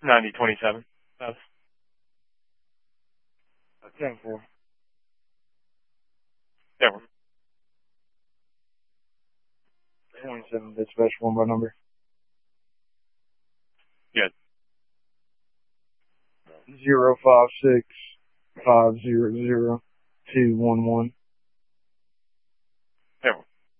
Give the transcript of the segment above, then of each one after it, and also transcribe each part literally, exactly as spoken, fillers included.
ninety twenty-seven. That's ten four. there. twenty-seven dispatch, one by number. Good. Zero five six five zero zero two one one. There.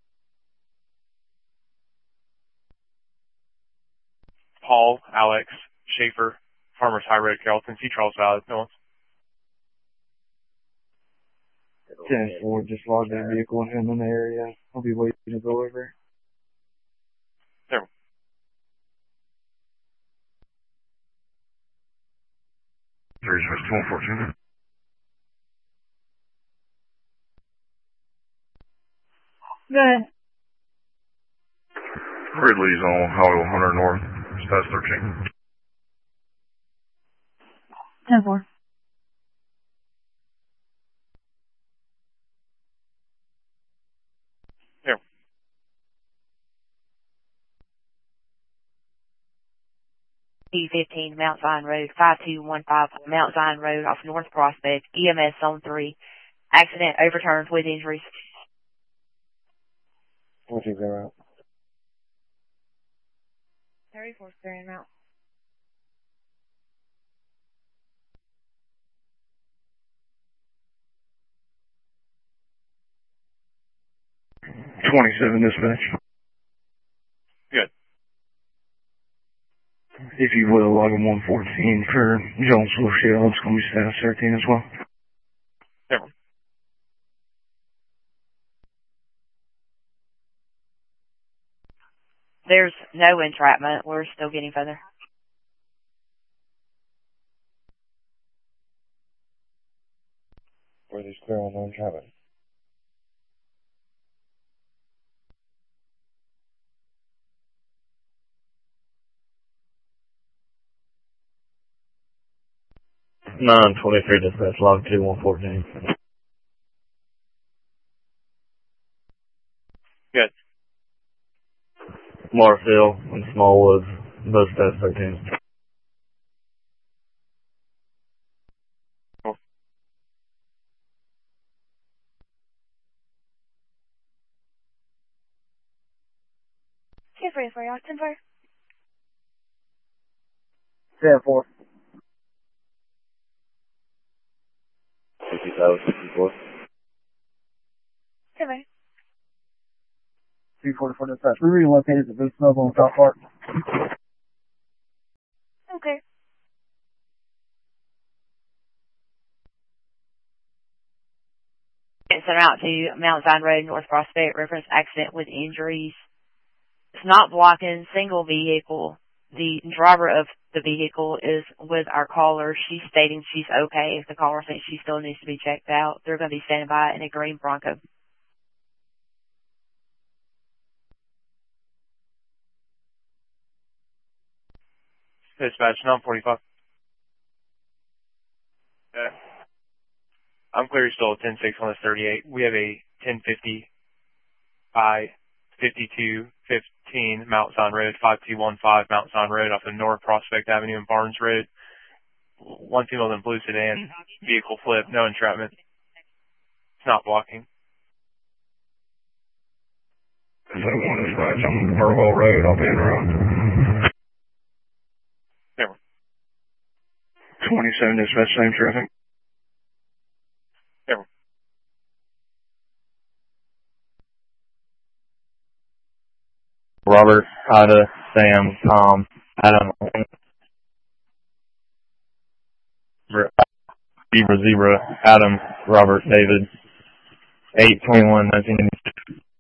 Paul, Alex, Schaefer, Farmers High Road, Carrollton, Sea Charles Valley, North. ten four, just logged that vehicle and him in the area. I'll be waiting to go over. There. Three six two one fourteen. Good. Ridley's on Highway one hundred North, stats thirteen. ten four. There. E fifteen, Mount Zion Road, five two one five, Mount Zion Road off North Prospect, E M S Zone three. Accident overturned with injuries. What's he go out? thirty-four clearing out. twenty-seven dispatch. Good. If you will, log in one fourteen for Jonesville Shell. It's going to be status thirteen as well. There. There's no entrapment. We're still getting further. Where there's clear on no entrapment. nine twenty-three dispatch, log two one fourteen. Good. Marshall and Smallwoods, both stats thirteen. Two three for y'all, ten four. ten four. fifty-seven, fifty-four. ten four. three forty-four dispatch. We relocated the Boots Mobile in South Park. Okay. Sent out to Mount Zion Road, North Prospect, reference accident with injuries. It's not blocking, single vehicle. The driver of the vehicle is with our caller. She's stating she's okay. If the caller thinks she still needs to be checked out, they're going to be standing by in a green Bronco. Dispatch, nine forty-five. Okay. I'm clear you're still at ten six on this thirty-eight. We have a ten fifty by fifty-two fifteen Mount Zion Road, five two one five Mount Zion Road off of North Prospect Avenue and Barnes Road. One female in blue sedan, vehicle flip, no entrapment. It's not blocking. Is that one dispatch on Burwell Road? I'll be in the road. There. twenty-seven dispatch, same traffic. There. Robert, Ida, Sam, Tom, Adam, Zebra, Zebra, Adam, Robert, David, eight twenty-one nineteen eighty-six.